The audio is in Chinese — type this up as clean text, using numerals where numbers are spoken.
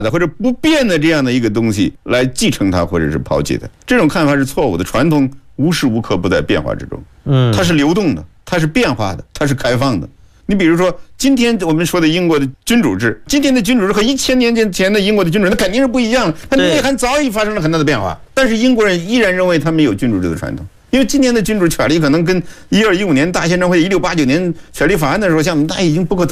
或者不变的这样的一个东西来继承它或者是抛弃它。这种看法是错误的。传统无时无刻不在变化之中，它是流动的，它是变化的，它是开放的。你比如说，今天我们说的英国的君主制，今天的君主制和1000年前的英国的君主制，那肯定是不一样的，它内涵早已发生了很大的变化。但是英国人依然认为他们有君主制的传统，因为今天的君主权力可能跟1215年大宪章会1689年权利法案的时候，像那已经不可